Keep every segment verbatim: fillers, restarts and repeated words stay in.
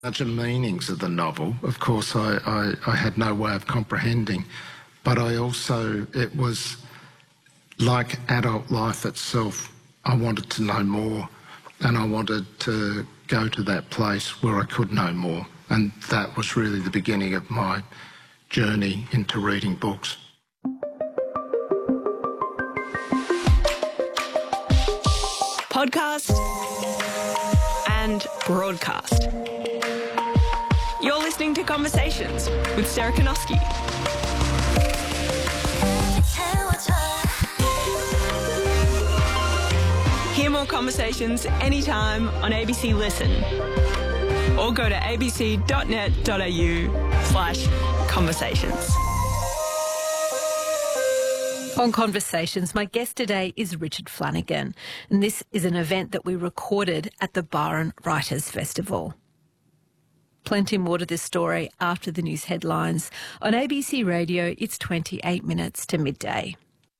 Larger meanings of the novel. Of course, I, I, I had no way of comprehending, but I also, it was like adult life itself. I wanted to know more, and I wanted to go to that place where I could know more, and that was really the beginning of my journey into reading books. Podcast and broadcast. You're listening to Conversations with Sarah Konoski. Hear more conversations anytime on A B C Listen, or go to abc dot net dot a u slash conversations. On Conversations, my guest today is Richard Flanagan, and this is an event that we recorded at the Byron Writers Festival. Plenty more to this story after the news headlines. On A B C Radio, it's twenty-eight minutes to midday.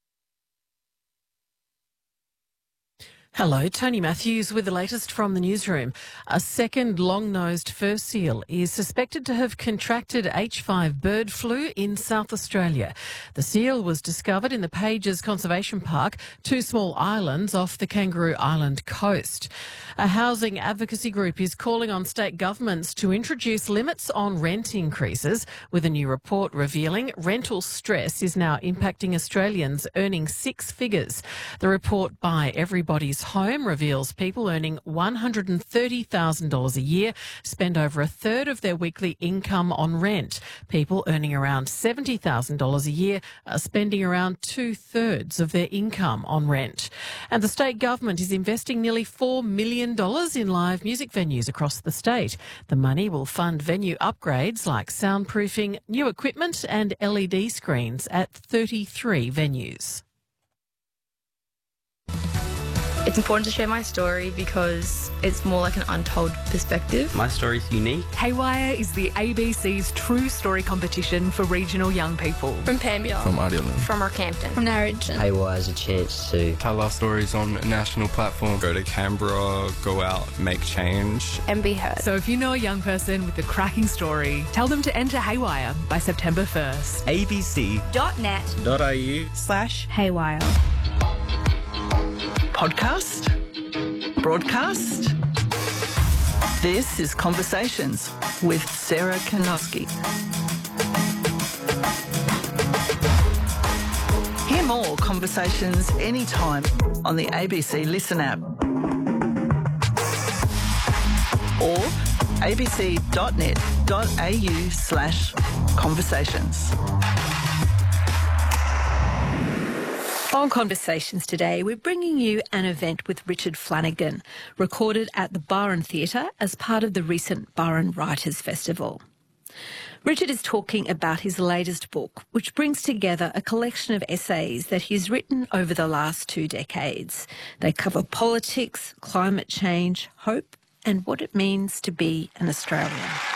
Hello, Tony Matthews with the latest from the newsroom. A second long-nosed fur seal is suspected to have contracted H five bird flu in South Australia. The seal was discovered in the Pages Conservation Park, two small islands off the Kangaroo Island coast. A housing advocacy group is calling on state governments to introduce limits on rent increases, with a new report revealing rental stress is now impacting Australians earning six figures. The report by Everybody's Home reveals people earning one hundred thirty thousand dollars a year spend over a third of their weekly income on rent. People earning around seventy thousand dollars a year are spending around two-thirds of their income on rent. And the state government is investing nearly four million dollars in live music venues across the state. The money will fund venue upgrades like soundproofing, new equipment and L E D screens at thirty-three venues. It's important to share my story because it's more like an untold perspective. My story's unique. Haywire is the A B C's true story competition for regional young people. From Pambia. From Audioland. From Rockhampton. From Narrogin. Haywire is a chance to tell our stories on a national platform. Go to Canberra, go out, make change. And be heard. So if you know a young person with a cracking story, tell them to enter Haywire by September first. abc dot net dot a u slash Haywire. Podcast? Broadcast? This is Conversations with Sarah Konoski. Hear more Conversations anytime on the A B C Listen app or abc dot net dot a u slash conversations. On Conversations today, we're bringing you an event with Richard Flanagan, recorded at the Byron Theatre as part of the recent Byron Writers Festival. Richard is talking about his latest book, which brings together a collection of essays that he's written over the last two decades. They cover politics, climate change, hope, and what it means to be an Australian.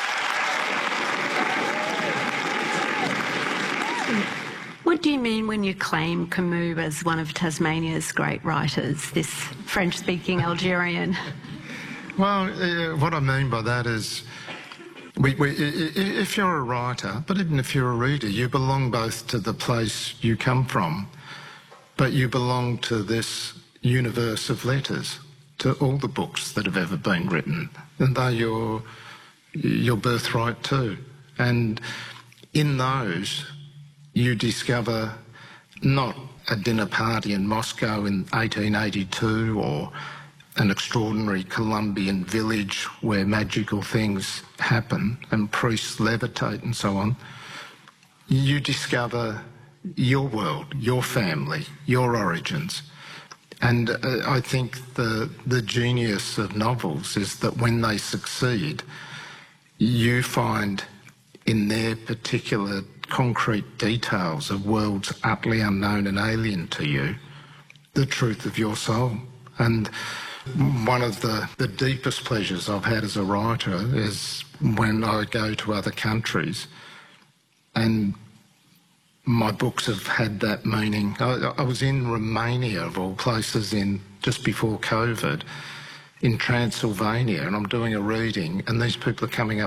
What do you mean when you claim Camus as one of Tasmania's great writers, this French-speaking Algerian? Well, uh, what I mean by that is, we, we, if you're a writer, but even if you're a reader, you belong both to the place you come from, but you belong to this universe of letters, to all the books that have ever been written, and they're your, your birthright too. And in those, you discover not a dinner party in Moscow in eighteen eighty-two or an extraordinary Colombian village where magical things happen and priests levitate and so on. You discover your world, your family, your origins. And uh, I think the, the genius of novels is that when they succeed, you find in their particular concrete details of worlds utterly unknown and alien to you, the truth of your soul. And one of the, the deepest pleasures I've had as a writer is when I go to other countries and my books have had that meaning. I, I was in Romania, of all places, in just before COVID, in Transylvania and I'm doing a reading and these people are coming up